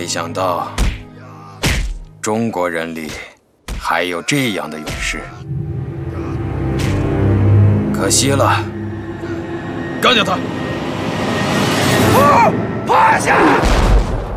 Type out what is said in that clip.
想到中国人里还有这样的勇士，可惜了。干掉他！ 趴下！